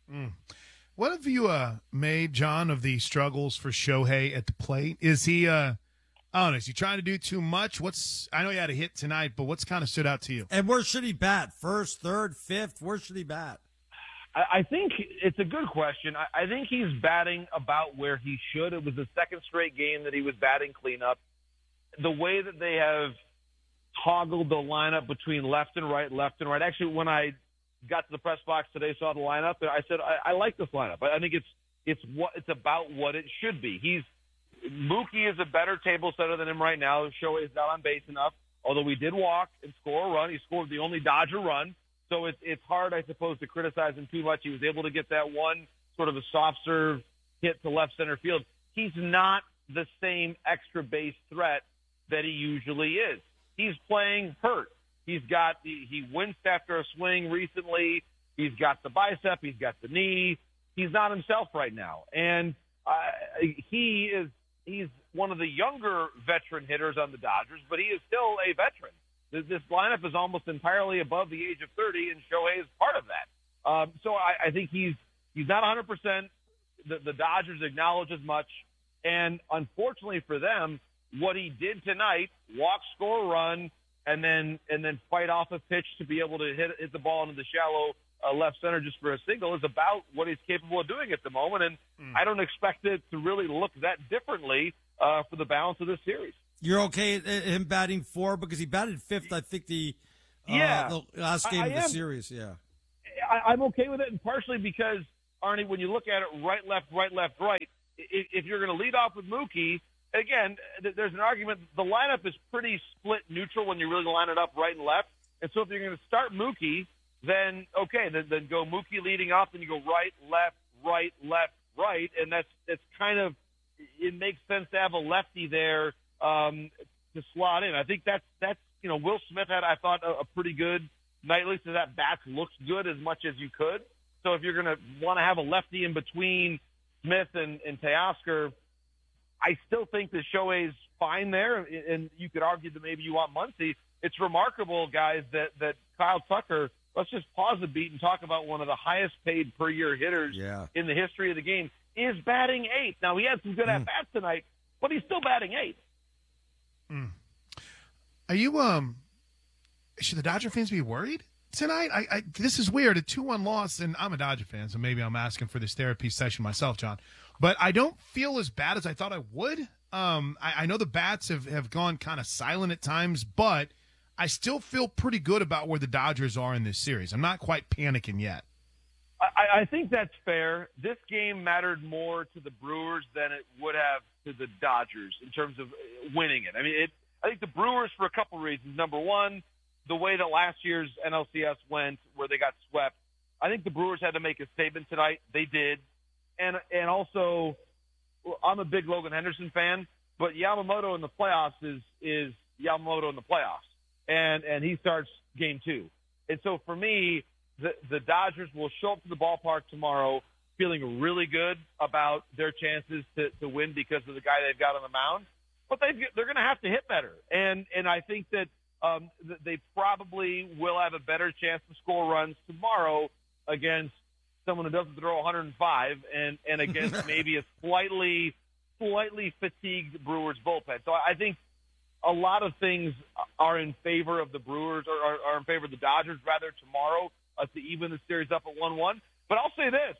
What have you made, John, of the struggles for Shohei at the plate? Is he, I don't know, is he trying to do too much? I know he had a hit tonight, but what's kind of stood out to you? And where should he bat? First, third, fifth? Where should he bat? I think it's a good question. I think he's batting about where he should. It was the second straight game that he was batting cleanup. The way that they have toggled the lineup between left and right. Actually, when I got to the press box today, saw the lineup, I said, I like this lineup. I think it's about what it should be. Mookie is a better table setter than him right now. Shohei is not on base enough, although he did walk and score a run. He scored the only Dodger run. So it's hard, I suppose, to criticize him too much. He was able to get that one sort of a soft serve hit to left center field. He's not the same extra base threat that he usually is. He's playing hurt. He winced after a swing recently. He's got the bicep. He's got the knee. He's not himself right now. And he's one of the younger veteran hitters on the Dodgers, but he is still a veteran. This lineup is almost entirely above the age of 30, and Shohei is part of that. So I think he's not 100%. The Dodgers acknowledge as much. And unfortunately for them, what he did tonight, walk, score, run, and then fight off a pitch to be able to hit the ball into the shallow left center just for a single, is about what he's capable of doing at the moment. And I don't expect it to really look that differently for the balance of this series. You're okay at him batting 4 because he batted 5th, I think, the last game of the series. Yeah, I'm okay with it, and partially because, Arnie, when you look at it right, left, right, if you're going to lead off with Mookie, again, there's an argument. The lineup is pretty split neutral when you really line it up right and left. And so if you're going to start Mookie, then okay, then go Mookie leading off, and you go right, left, and that's kind of, it makes sense to have a lefty there to slot in. I think that's Will Smith had, I thought, a pretty good night, at least that bat looks good as much as you could. So if you're going to want to have a lefty in between Smith and Teoscar, I still think that Shohei's fine there, and you could argue that maybe you want Muncy. It's remarkable, guys, that Kyle Tucker, let's just pause a beat and talk about one of the highest paid per year hitters in the history of the game, is batting 8th. Now, he had some good at-bats tonight, but he's still batting 8th. Are you should the Dodger fans be worried tonight? This is weird, a 2-1 loss, and I'm a Dodger fan, so maybe I'm asking for this therapy session myself, John. But I don't feel as bad as I thought I would. I know the bats have gone kind of silent at times, but I still feel pretty good about where the Dodgers are in this series. I'm not quite panicking yet. I think that's fair. This game mattered more to the Brewers than it would have to the Dodgers in terms of winning it. I mean, I think the Brewers, for a couple reasons. Number one, the way that last year's NLCS went, where they got swept. I think the Brewers had to make a statement tonight. They did. And also, I'm a big Logan Henderson fan, but Yamamoto in the playoffs is Yamamoto in the playoffs. And he starts game 2. And so for me, the Dodgers will show up to the ballpark tomorrow feeling really good about their chances to win because of the guy they've got on the mound. But they're going to have to hit better. And I think that they probably will have a better chance to score runs tomorrow against someone who doesn't throw 105 and against maybe a slightly fatigued Brewers bullpen. So I think a lot of things are in favor of the Brewers or are in favor of the Dodgers rather tomorrow to even the series up at 1-1. But I'll say this.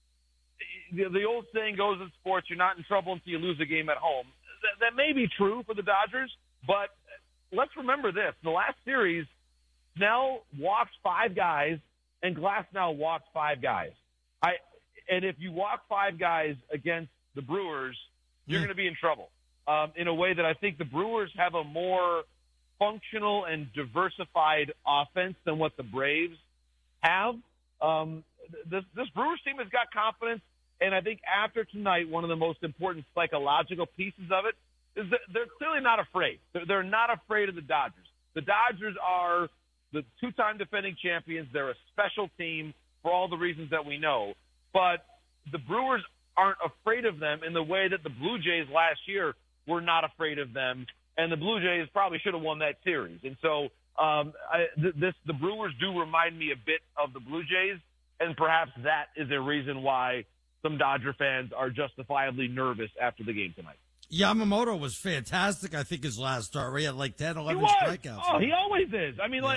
The old saying goes in sports, you're not in trouble until you lose a game at home. That may be true for the Dodgers, but let's remember this. In the last series, Snell walked 5 guys, and Glasnow walked 5 guys. And if you walk 5 guys against the Brewers, you're going to be in trouble in a way that I think the Brewers have a more functional and diversified offense than what the Braves have. This Brewers team has got confidence, and I think after tonight, one of the most important psychological pieces of it is that they're clearly not afraid. They're not afraid of the Dodgers. The Dodgers are the 2-time defending champions. They're a special team for all the reasons that we know. But the Brewers aren't afraid of them in the way that the Blue Jays last year were not afraid of them, and the Blue Jays probably should have won that series. And so the Brewers do remind me a bit of the Blue Jays, and perhaps that is a reason why some Dodger fans are justifiably nervous after the game tonight. Yamamoto was fantastic, I think, his last start, where he had like 10, 11 strikeouts. Oh, he always is. I mean,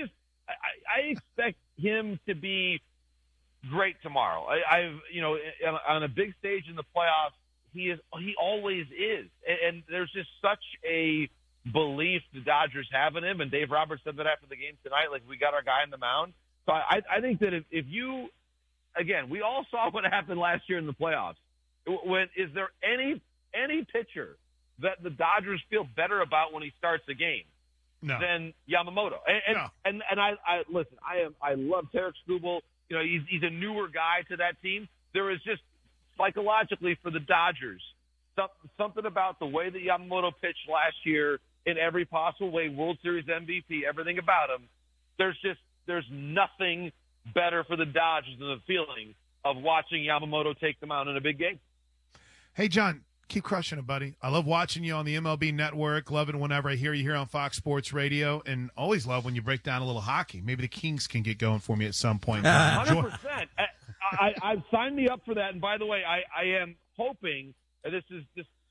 I expect him to be great tomorrow. On a big stage in the playoffs, he always is. And there's just such a belief the Dodgers have in him, and Dave Roberts said that after the game tonight, like, we got our guy on the mound. So I think that if you, again, we all saw what happened last year in the playoffs. Is there any pitcher that the Dodgers feel better about when he starts a game than Yamamoto? And I listen, I love Tarek Skubal. You know, he's a newer guy to that team. There is just psychologically for the Dodgers something about the way that Yamamoto pitched last year in every possible way, World Series MVP, everything about him. There's nothing better for the Dodgers than the feeling of watching Yamamoto take them out in a big game. Hey, John, keep crushing it, buddy. I love watching you on the MLB Network. Love it whenever I hear you here on Fox Sports Radio, and always love when you break down a little hockey. Maybe the Kings can get going for me at some point. 100%. I've signed me up for that. And by the way, I am hoping, this is just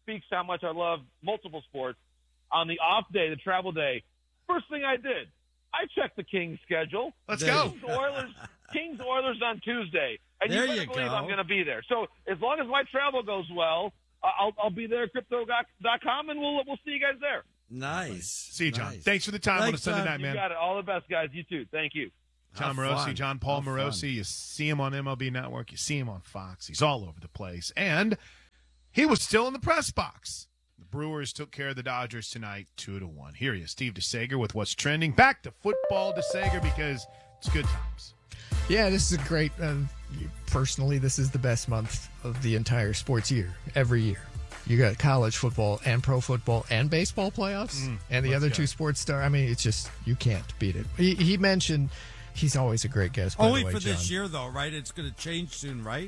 speaks to how much I love multiple sports. On the off day, the travel day, first thing I did, I checked the Kings schedule. Let's go. Kings Oilers on Tuesday. And There you better you believe go. I'm going to be there. So as long as my travel goes well, I'll be there at crypto.com, and we'll see you guys there. Nice. See you, John. Nice. Thanks for the time on a Sunday night, You man. got it. All the best, guys. You too. Thank you. John How Morosi, fun. John Paul How Morosi. fun. You see him on MLB Network. You see him on Fox. He's all over the place. And he was still in the press box. The Brewers took care of the Dodgers tonight, 2-1. Here he is, Steve DeSager with what's trending. Back to football, DeSager, because it's good times. Yeah, this is a great. Personally, this is the best month of the entire sports year. Every year, you got college football and pro football and baseball playoffs, and the other two sports star. I mean, it's just you can't beat it. He mentioned he's always a great guest. By Only the way, for this John. year, though, right? It's going to change soon, right?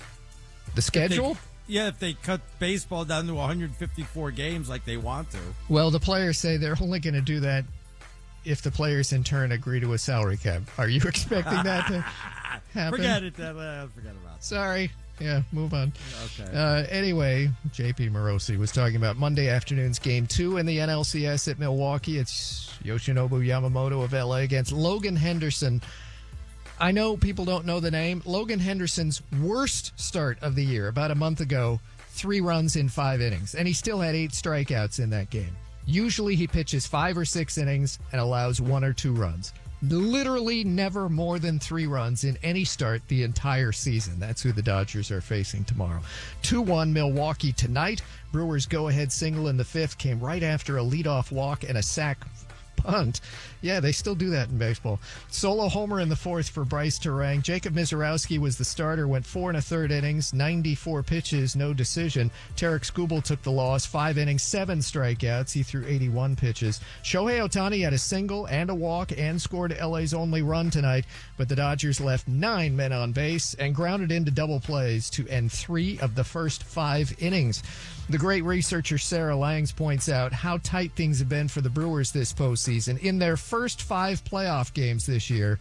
The schedule. If they cut baseball down to 154 games like they want to. Well, the players say they're only going to do that if the players in turn agree to a salary cap. Are you expecting that to happen? Forget it. I forgot about it. Sorry. Yeah, move on. Okay. Anyway, JP Morosi was talking about Monday afternoon's Game 2 in the NLCS at Milwaukee. It's Yoshinobu Yamamoto of LA against Logan Henderson. I know people don't know the name. Logan Henderson's worst start of the year, about a month ago, 3 runs in 5 innings, and he still had 8 strikeouts in that game. Usually he pitches 5 or 6 innings and allows 1 or 2 runs. Literally never more than 3 runs in any start the entire season. That's who the Dodgers are facing tomorrow. 2-1 Milwaukee tonight. Brewers' go-ahead single in the 5th came right after a leadoff walk and a sac punt. Yeah, they still do that in baseball. Solo homer in the 4th for Bryce Terang. Jacob Mizorowski was the starter, went 4 1/3 innings, 94 pitches, no decision. Tarek Skubal took the loss, 5 innings, 7 strikeouts. He threw 81 pitches. Shohei Ohtani had a single and a walk and scored LA's only run tonight, but the Dodgers left 9 men on base and grounded into double plays to end 3 of the first 5 innings. The great researcher Sarah Langs points out how tight things have been for the Brewers this postseason. In their first 5 playoff games this year,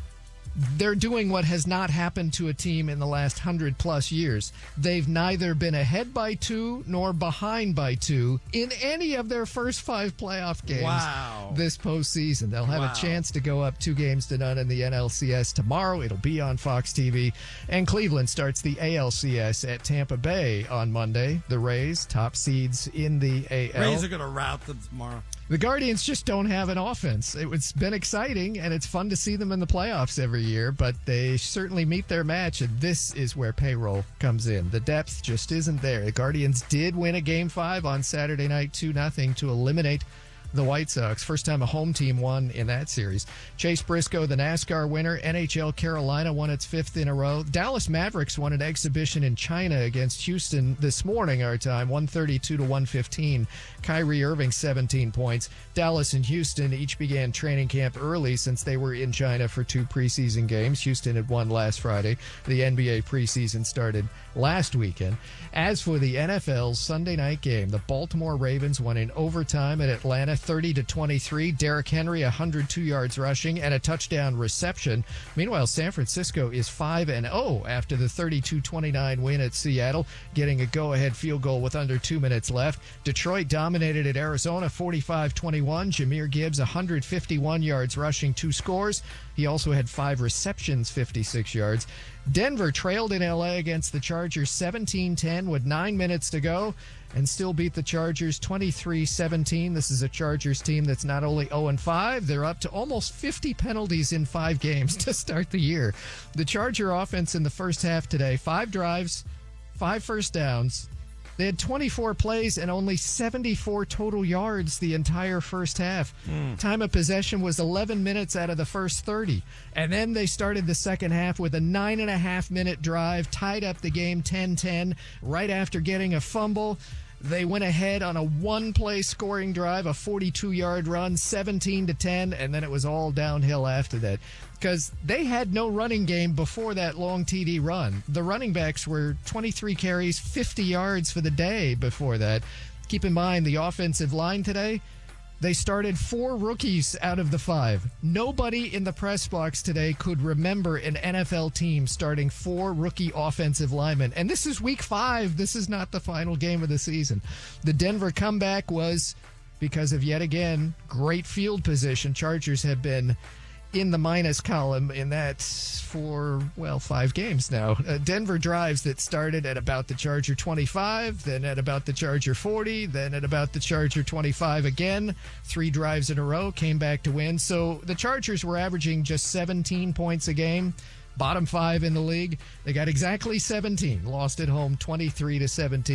they're doing what has not happened to a team in the last 100-plus years. They've neither been ahead by 2 nor behind by 2 in any of their first 5 playoff games this postseason. They'll have a chance to go up 2-0 in the NLCS tomorrow. It'll be on Fox TV. And Cleveland starts the ALCS at Tampa Bay on Monday. The Rays, top seeds in the AL. Rays are going to rout them tomorrow. The Guardians just don't have an offense. It's been exciting, and it's fun to see them in the playoffs every year, but they certainly meet their match, and this is where payroll comes in. The depth just isn't there. The Guardians did win a Game 5 on Saturday night 2-0 to eliminate the White Sox. First time a home team won in that series. Chase Briscoe, the NASCAR winner. NHL Carolina won its 5th in a row. Dallas Mavericks won an exhibition in China against Houston this morning, our time, 132-115. Kyrie Irving, 17 points. Dallas and Houston each began training camp early since they were in China for 2 preseason games. Houston had won last Friday. The NBA preseason started last weekend. As for the NFL's Sunday night game, the Baltimore Ravens won in overtime at Atlanta 30-23. Derrick Henry 102 yards rushing and a touchdown reception. Meanwhile, San Francisco is 5-0 after the 32-29 win at Seattle, getting a go-ahead field goal with under 2 minutes left. Detroit dominated at Arizona 45-21. Jahmyr Gibbs 151 yards rushing, 2 scores. He also had 5 receptions, 56 yards. Denver trailed in L.A. against the Chargers 17-10 with 9 minutes to go and still beat the Chargers 23-17. This is a Chargers team that's not only 0-5, they're up to almost 50 penalties in 5 games to start the year. The Charger offense in the first half today, 5 drives, 5 first downs. They had 24 plays and only 74 total yards the entire first half. Time of possession was 11 minutes out of the first 30. And then they started the second half with a 9.5-minute drive, tied up the game 10-10 right after getting a fumble. They went ahead on a 1-play scoring drive, a 42-yard run, 17-10, and then it was all downhill after that. Because they had no running game before that long TD run. The running backs were 23 carries, 50 yards for the day before that. Keep in mind, the offensive line today, They started 4 rookies out of the 5. Nobody in the press box today could remember an NFL team starting 4 rookie offensive linemen. And this is week 5. This is not the final game of the season. The Denver comeback was because of, yet again, great field position. Chargers have been in the minus column in that for, 5 games now. Denver drives that started at about the Charger 25, then at about the Charger 40, then at about the Charger 25 again. 3 drives in a row, came back to win. So the Chargers were averaging just 17 points a game, bottom 5 in the league. They got exactly 17, lost at home 23-17.